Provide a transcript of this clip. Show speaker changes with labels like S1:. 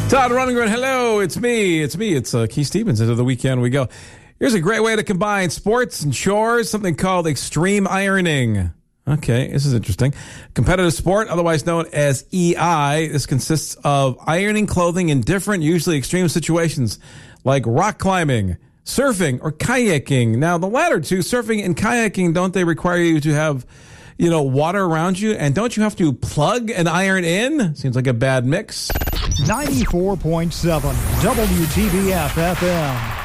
S1: Todd Rundgren, hello, it's me. It's Keith Stevens. Into the weekend we go. Here's a great way to combine sports and chores, something called extreme ironing. Okay, this is interesting. Competitive sport, otherwise known as EI. This consists of ironing clothing in different, usually extreme situations, like rock climbing, surfing, or kayaking. Now, the latter two, surfing and kayaking, don't they require you to have, water around you? And don't you have to plug an iron in? Seems like a bad mix.
S2: 94.7 WTBF FM.